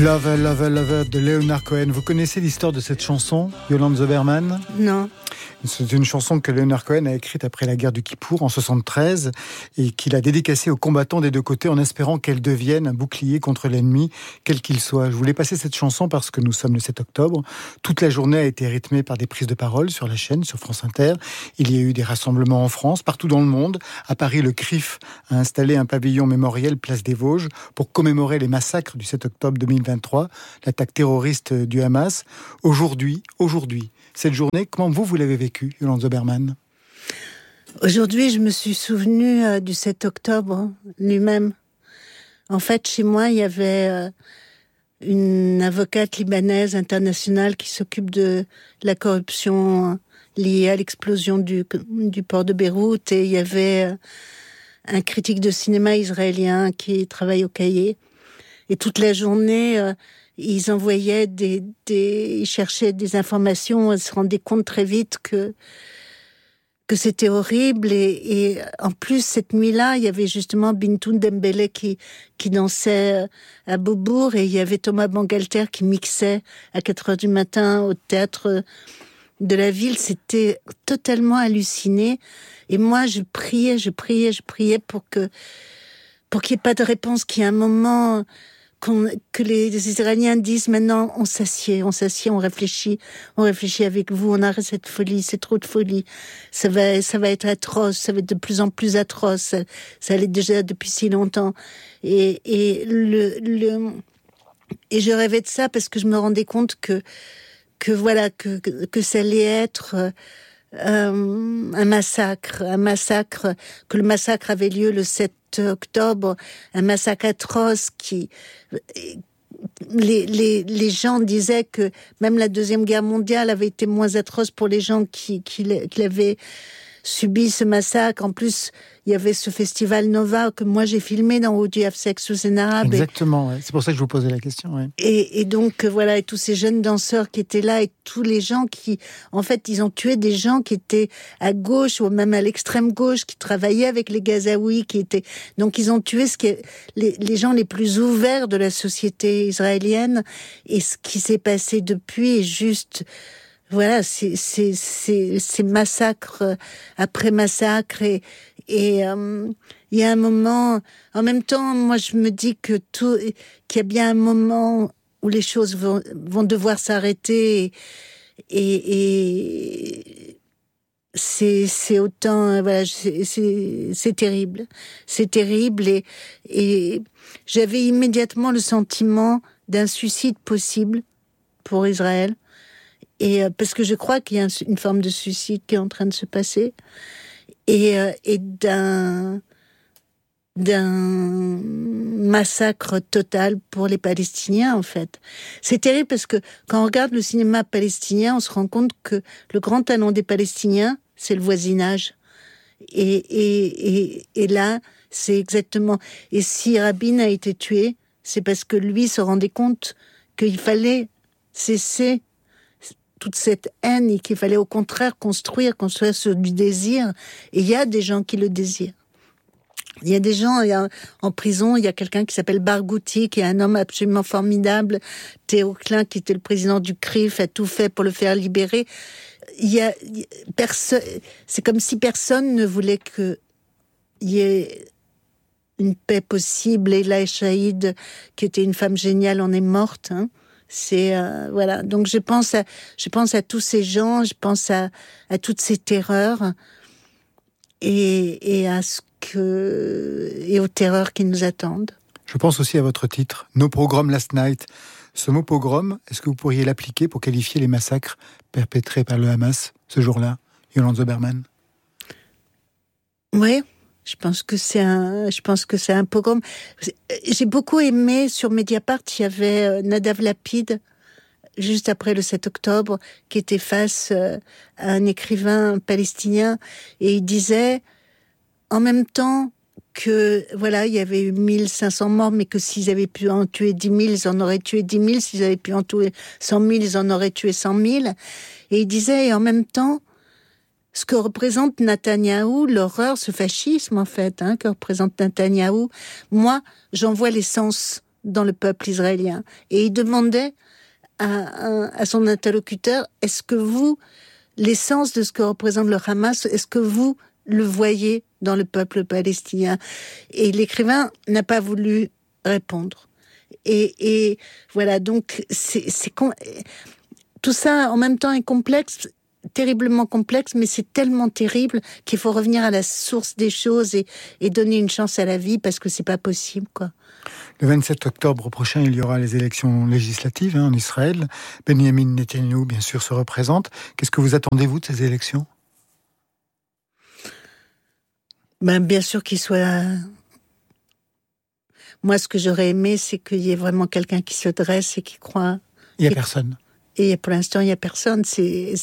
Lover, Lover, Lover de Leonard Cohen. Vous connaissez l'histoire de cette chanson, Yolande Zoberman ? Non. C'est une chanson que Leonard Cohen a écrite après la guerre du Kippour en 1973 et qu'il a dédicacée aux combattants des deux côtés en espérant qu'elle devienne un bouclier contre l'ennemi, quel qu'il soit. Je voulais passer cette chanson parce que nous sommes le 7 octobre. Toute la journée a été rythmée par des prises de parole sur la chaîne, sur France Inter. Il y a eu des rassemblements en France, partout dans le monde. À Paris, le CRIF a installé un pavillon mémoriel place des Vosges pour commémorer les massacres du 7 octobre 2023, l'attaque terroriste du Hamas. Aujourd'hui, cette journée, comment vous l'avez vécue, Yolande Zoberman ? Aujourd'hui, je me suis souvenue du 7 octobre lui-même. En fait, chez moi, il y avait une avocate libanaise internationale qui s'occupe de la corruption liée à l'explosion du port de Beyrouth, et il y avait un critique de cinéma israélien qui travaille au Cahier. Et toute la journée, ils envoyaient ils cherchaient des informations, ils se rendaient compte très vite que c'était horrible. Et en plus, cette nuit-là, il y avait justement Bintou Dembélé qui dansait à Beaubourg, et il y avait Thomas Bangalter qui mixait à 4h du matin au théâtre de la ville. C'était totalement halluciné. Et moi, je priais pour qu'il n'y ait pas de réponse, qu'il y ait un moment que les Israéliens disent maintenant on s'assied, on réfléchit avec vous, on arrête cette folie, c'est trop de folie, ça va être atroce, ça va être de plus en plus atroce, ça l'est déjà depuis si longtemps, et je rêvais de ça parce que je me rendais compte que ça allait être un massacre, que le massacre avait lieu le 7 octobre, un massacre atroce les gens disaient que même la Deuxième Guerre mondiale avait été moins atroce pour les gens qui avaient subi ce massacre. En plus, il y avait ce festival Nova que moi j'ai filmé dans Would You Have Sex with an Arab. Exactement, ouais. C'est pour ça que je vous posais la question. Ouais. Et donc voilà, et tous ces jeunes danseurs qui étaient là, et tous les gens qui, en fait, ils ont tué des gens qui étaient à gauche ou même à l'extrême gauche, qui travaillaient avec les Gazaouis, donc ils ont tué les gens les plus ouverts de la société israélienne. Et ce qui s'est passé depuis est juste, voilà, c'est massacre après massacre, et il y a un moment, en même temps, moi je me dis qu'il y a bien un moment où les choses vont devoir s'arrêter, et c'est autant, voilà, c'est terrible, et j'avais immédiatement le sentiment d'un suicide possible pour Israël. Et parce que je crois qu'il y a une forme de suicide qui est en train de se passer, et d'un massacre total pour les Palestiniens, en fait. C'est terrible parce que quand on regarde le cinéma palestinien, on se rend compte que le grand talent des Palestiniens, c'est le voisinage. Et là, c'est exactement... Et si Rabin a été tué, c'est parce que lui se rendait compte qu'il fallait cesser toute cette haine, et qu'il fallait au contraire construire sur du désir. Et il y a des gens qui le désirent. Il y a des gens, en prison, il y a quelqu'un qui s'appelle Barghouti, qui est un homme absolument formidable. Théo Klein, qui était le président du CRIF, a tout fait pour le faire libérer. C'est comme si personne ne voulait qu'il y ait une paix possible. Et Leila Chaïd, qui était une femme géniale, en est morte, hein. C'est voilà. Donc je pense à tous ces gens, je pense à toutes ces terreurs, et aux terreurs qui nous attendent. Je pense aussi à votre titre, No Pogrom Last Night. Ce mot pogrom, est-ce que vous pourriez l'appliquer pour qualifier les massacres perpétrés par le Hamas ce jour-là, Yolande Zoberman ? Oui. Je pense que c'est un pogrom. J'ai beaucoup aimé, sur Mediapart, il y avait Nadav Lapid, juste après le 7 octobre, qui était face à un écrivain palestinien, et il disait, en même temps que, voilà, il y avait eu 1500 morts, mais que s'ils avaient pu en tuer 10 000, ils en auraient tué 10 000, s'ils avaient pu en tuer 100 000, ils en auraient tué 100 000. Et il disait, et en même temps, ce que représente Netanyahou, l'horreur, ce fascisme, en fait, que représente Netanyahou, moi, j'en vois l'essence dans le peuple israélien. Et il demandait à son interlocuteur, est-ce que vous, l'essence de ce que représente le Hamas, est-ce que vous le voyez dans le peuple palestinien? Et l'écrivain n'a pas voulu répondre. Et voilà, donc tout ça en même temps est complexe, terriblement complexe, mais c'est tellement terrible qu'il faut revenir à la source des choses et donner une chance à la vie, parce que c'est pas possible, quoi. Le 27 octobre prochain, il y aura les élections législatives en Israël. Benjamin Netanyahou, bien sûr, se représente. Qu'est-ce que vous attendez, vous, de ces élections ? Bien sûr qu'il soit... Moi, ce que j'aurais aimé, c'est qu'il y ait vraiment quelqu'un qui se dresse et qui croit... Il n'y a personne. Et pour l'instant, il n'y a personne. C'est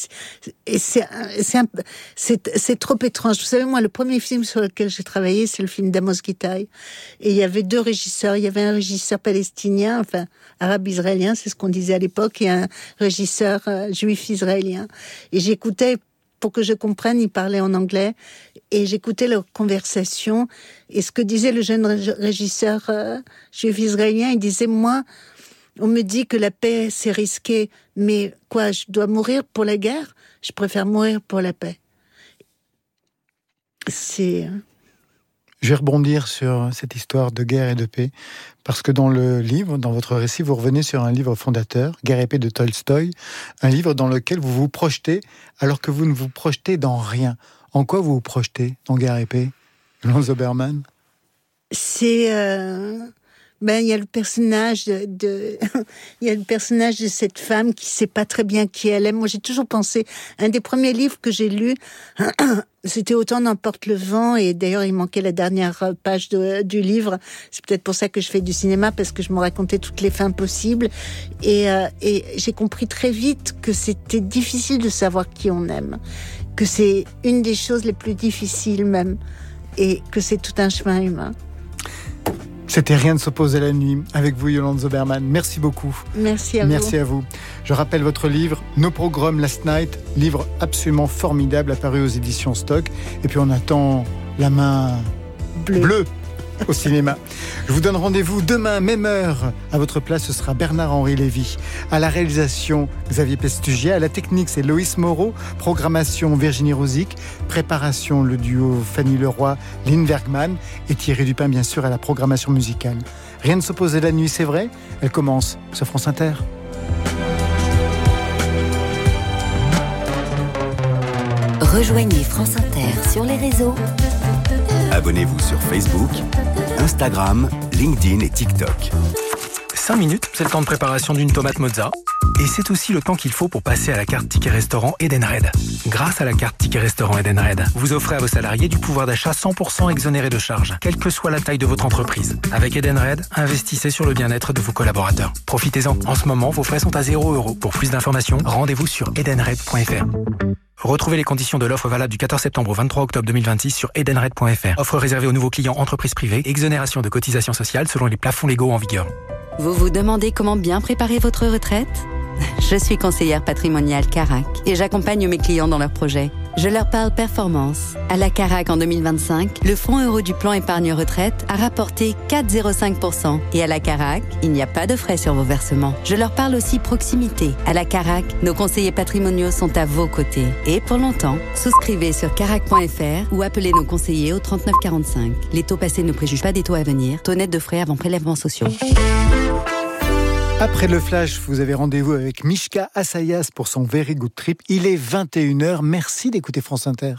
trop étrange. Vous savez, moi, le premier film sur lequel j'ai travaillé, c'est le film d'Amos Gitaï. Et il y avait deux régisseurs. Il y avait un régisseur palestinien, enfin, arabe-israélien, c'est ce qu'on disait à l'époque, et un régisseur juif israélien. Et j'écoutais, pour que je comprenne, ils parlaient en anglais, et j'écoutais leur conversation. Et ce que disait le jeune régisseur juif israélien, il disait, moi, on me dit que la paix, c'est risqué, mais quoi, je dois mourir pour la guerre ? Je préfère mourir pour la paix. Je vais rebondir sur cette histoire de guerre et de paix, parce que dans le livre, dans votre récit, vous revenez sur un livre fondateur, Guerre et paix de Tolstoï, un livre dans lequel vous vous projetez, alors que vous ne vous projetez dans rien. En quoi vous vous projetez dans Guerre et paix, Yolande Zoberman ? Il y a le personnage il y a le personnage de cette femme qui sait pas très bien qui elle est. Moi, j'ai toujours pensé, un des premiers livres que j'ai lus, c'était Autant n'emporte le vent, et d'ailleurs, il manquait la dernière page du livre. C'est peut-être pour ça que je fais du cinéma, parce que je me racontais toutes les fins possibles. Et j'ai compris très vite que c'était difficile de savoir qui on aime, que c'est une des choses les plus difficiles même, et que c'est tout un chemin humain. C'était Rien ne s'oppose à la nuit, avec vous, Yolande Zoberman. Merci beaucoup. Merci à vous. Je rappelle votre livre, Nos pogroms last night, livre absolument formidable, apparu aux éditions Stock. Et puis on attend La main bleue au cinéma. Je vous donne rendez-vous demain, même heure. À votre place, ce sera Bernard-Henri Lévy. À la réalisation, Xavier Pestugia. À la technique, c'est Loïs Moreau. Programmation, Virginie Rosic. Préparation, le duo Fanny Leroy, Lynn Bergman. Et Thierry Dupin, bien sûr, à la programmation musicale. Rien ne s'oppose à la nuit, c'est vrai. Elle commence sur France Inter. Rejoignez France Inter sur les réseaux. Abonnez-vous sur Facebook, Instagram, LinkedIn et TikTok. 5 minutes, c'est le temps de préparation d'une tomate mozza. Et c'est aussi le temps qu'il faut pour passer à la carte Ticket Restaurant Edenred. Grâce à la carte Ticket Restaurant Edenred, vous offrez à vos salariés du pouvoir d'achat 100% exonéré de charges, quelle que soit la taille de votre entreprise. Avec Edenred, investissez sur le bien-être de vos collaborateurs. Profitez-en. En ce moment, vos frais sont à 0 €. Pour plus d'informations, rendez-vous sur edenred.fr. Retrouvez les conditions de l'offre valable du 14 septembre au 23 octobre 2026 sur edenred.fr. Offre réservée aux nouveaux clients entreprises privées. Exonération de cotisations sociales selon les plafonds légaux en vigueur. Vous vous demandez comment bien préparer votre retraite ? Je suis conseillère patrimoniale Carac et j'accompagne mes clients dans leurs projets. Je leur parle performance. À la Carac en 2025, le fonds euro du plan épargne retraite a rapporté 4,05%. Et à la Carac, il n'y a pas de frais sur vos versements. Je leur parle aussi proximité. À la Carac, nos conseillers patrimoniaux sont à vos côtés. Et pour longtemps, souscrivez sur carac.fr ou appelez nos conseillers au 39 45. Les taux passés ne préjugent pas des taux à venir. Taux net de frais avant prélèvements sociaux. Après le flash, vous avez rendez-vous avec Mishka Assayas pour son Very Good Trip. Il est 21h. Merci d'écouter France Inter.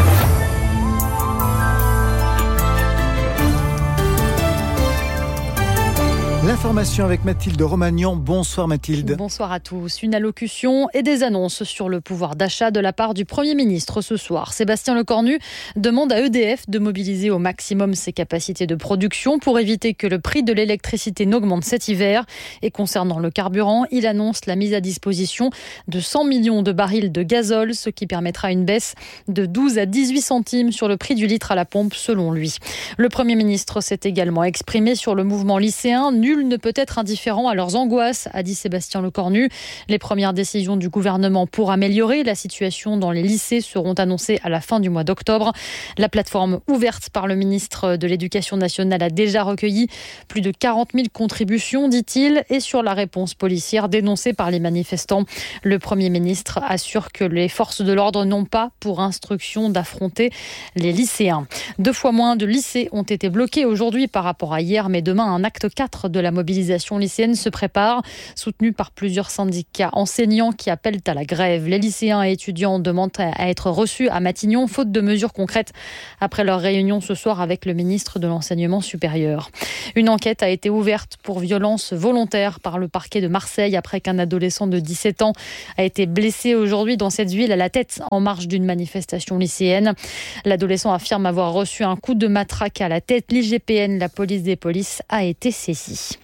L'information avec Mathilde Romagnan. Bonsoir Mathilde. Bonsoir à tous. Une allocution et des annonces sur le pouvoir d'achat de la part du Premier ministre ce soir. Sébastien Lecornu demande à EDF de mobiliser au maximum ses capacités de production pour éviter que le prix de l'électricité n'augmente cet hiver. Et concernant le carburant, il annonce la mise à disposition de 100 millions de barils de gazole, ce qui permettra une baisse de 12 à 18 centimes sur le prix du litre à la pompe selon lui. Le Premier ministre s'est également exprimé sur le mouvement lycéen. Nul Nul ne peut être indifférent à leurs angoisses, a dit Sébastien Lecornu. Les premières décisions du gouvernement pour améliorer la situation dans les lycées seront annoncées à la fin du mois d'octobre. La plateforme ouverte par le ministre de l'Éducation nationale a déjà recueilli plus de 40 000 contributions, dit-il, et sur la réponse policière dénoncée par les manifestants. Le Premier ministre assure que les forces de l'ordre n'ont pas pour instruction d'affronter les lycéens. 2 fois moins de lycées ont été bloqués aujourd'hui par rapport à hier, mais demain, un acte 4 de la mobilisation lycéenne se prépare, soutenu par plusieurs syndicats enseignants qui appellent à la grève. Les lycéens et étudiants demandent à être reçus à Matignon, faute de mesures concrètes, après leur réunion ce soir avec le ministre de l'Enseignement supérieur. Une enquête a été ouverte pour violence volontaire par le parquet de Marseille après qu'un adolescent de 17 ans a été blessé aujourd'hui dans cette ville à la tête en marge d'une manifestation lycéenne. L'adolescent affirme avoir reçu un coup de matraque à la tête. L'IGPN, la police des polices, a été saisie.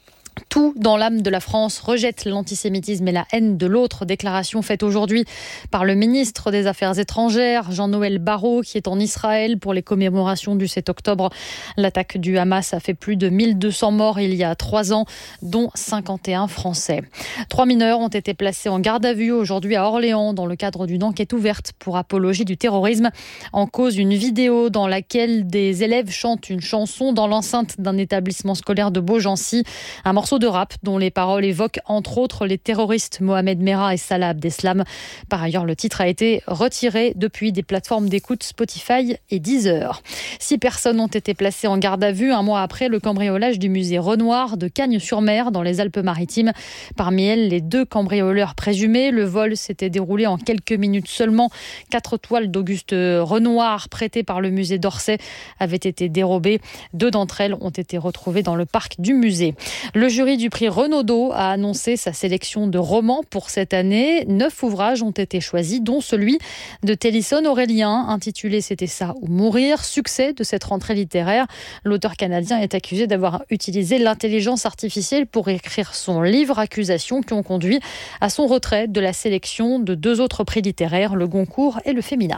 Tout dans l'âme de la France rejette l'antisémitisme et la haine de l'autre. Déclaration faite aujourd'hui par le ministre des Affaires étrangères, Jean-Noël Barrot, qui est en Israël pour les commémorations du 7 octobre. L'attaque du Hamas a fait plus de 1200 morts il y a 3 ans, dont 51 Français. 3 mineurs ont été placés en garde à vue aujourd'hui à Orléans dans le cadre d'une enquête ouverte pour apologie du terrorisme. En cause, une vidéo dans laquelle des élèves chantent une chanson dans l'enceinte d'un établissement scolaire de Beaugency. Un morceau de rap dont les paroles évoquent entre autres les terroristes Mohamed Merah et Salah Abdeslam. Par ailleurs, le titre a été retiré depuis des plateformes d'écoute Spotify et Deezer. 6 personnes ont été placées en garde à vue un mois après le cambriolage du musée Renoir de Cagnes-sur-Mer dans les Alpes-Maritimes. Parmi elles, les 2 cambrioleurs présumés. Le vol s'était déroulé en quelques minutes seulement. 4 toiles d'Auguste Renoir prêtées par le musée d'Orsay avaient été dérobées. 2 d'entre elles ont été retrouvées dans le parc du musée. Le jury du prix Renaudot a annoncé sa sélection de romans pour cette année. 9 ouvrages ont été choisis, dont celui de Télisson Aurélien, intitulé « C'était ça ou mourir ». Succès de cette rentrée littéraire. L'auteur canadien est accusé d'avoir utilisé l'intelligence artificielle pour écrire son livre, accusations qui ont conduit à son retrait de la sélection de 2 autres prix littéraires, le Goncourt et le Femina.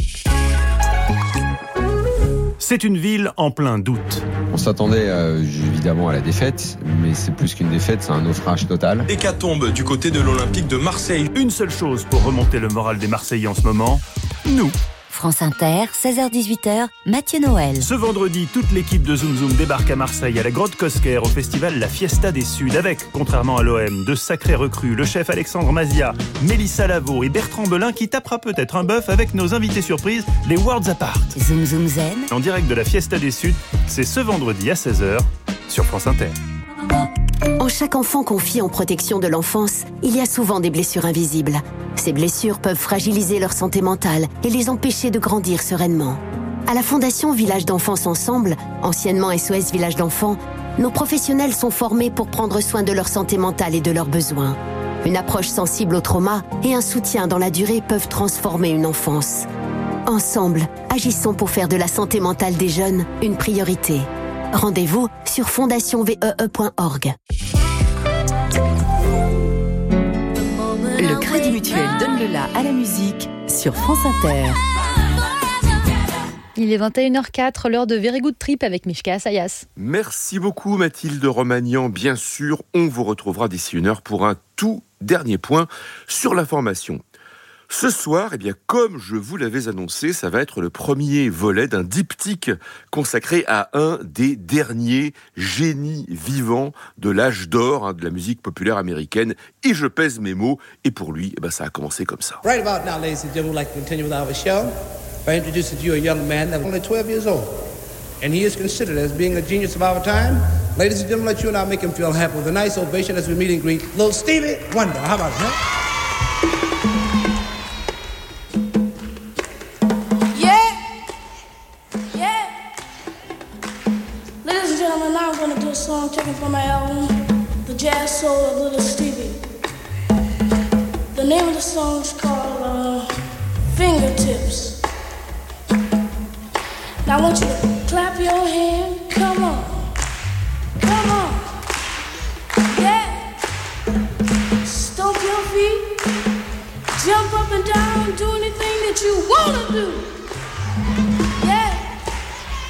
C'est une ville en plein doute. On s'attendait évidemment à la défaite, mais c'est plus qu'une défaite, c'est un naufrage total. Hécatombe du côté de l'Olympique de Marseille. Une seule chose pour remonter le moral des Marseillais en ce moment, nous. France Inter, 16h-18h, Mathieu Noël. Ce vendredi, toute l'équipe de Zoom Zoom débarque à Marseille à la Grotte Cosquer au festival La Fiesta des Suds avec, contrairement à l'OM, de sacrés recrues, le chef Alexandre Mazia, Mélissa Lavo et Bertrand Belin qui tapera peut-être un bœuf avec nos invités surprises, les Worlds Apart. Zoom Zoom Zen. En direct de la Fiesta des Suds, c'est ce vendredi à 16h sur France Inter. En chaque enfant confié en protection de l'enfance, il y a souvent des blessures invisibles. Ces blessures peuvent fragiliser leur santé mentale et les empêcher de grandir sereinement. À la Fondation Village d'Enfance Ensemble, anciennement SOS Village d'Enfants, nos professionnels sont formés pour prendre soin de leur santé mentale et de leurs besoins. Une approche sensible au trauma et un soutien dans la durée peuvent transformer une enfance. Ensemble, agissons pour faire de la santé mentale des jeunes une priorité. Rendez-vous sur fondationvee.org. Le Crédit Mutuel donne le la à la musique sur France Inter. Il est 21h04, l'heure de Very Good Trip avec Mishka Assayas. Merci beaucoup Mathilde Romagnan. Bien sûr, on vous retrouvera d'ici 1 heure pour un tout dernier point sur la formation. Ce soir, comme je vous l'avais annoncé, ça va être le premier volet d'un diptyque consacré à un des derniers génies vivants de l'âge d'or de la musique populaire américaine. Et je pèse mes mots. Et pour lui, ça a commencé comme ça. Right about now, ladies and gentlemen, we'd like to continue with our show by introducing to you a young man that's only 12 years old. And he is considered as being a genius of our time. Ladies and gentlemen, let you and I make him feel happy with a nice ovation as we meet and greet little Stevie Wonder. How about that? A song taken from my album, The Jazz Soul of Little Stevie. The name of the song is called Fingertips. Now I want you to